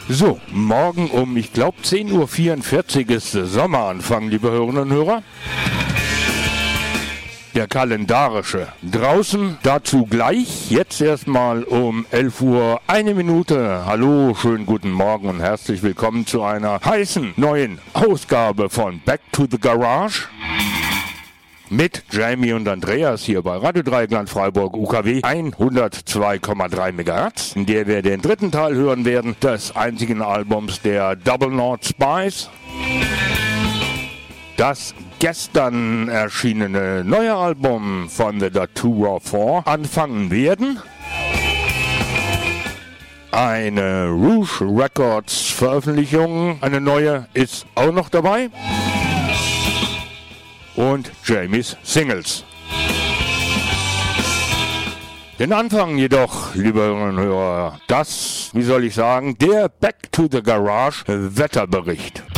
So, morgen um, ich glaube 10.44 Uhr ist Sommeranfang, liebe Hörerinnen und Hörer. Der kalendarische. Draußen dazu gleich, jetzt erstmal um 11 Uhr, 1 Minute. Hallo, schönen guten Morgen und herzlich willkommen zu einer heißen neuen Ausgabe von Back to the Garage. Mit Jamie und Andreas hier bei Radio Dreieckland Freiburg UKW 102,3 MHz, in der wir den dritten Teil hören werden des einzigen Albums der Double Knot Spice. Das gestern erschienene neue Album von The Datura 4 anfangen werden. Eine Rouge Records Veröffentlichung, eine neue, ist auch noch dabei. Und Jamies Singles. Den Anfang jedoch, liebe Hörerinnen und Hörer, das, wie soll ich sagen, der Back to the Garage Wetterbericht.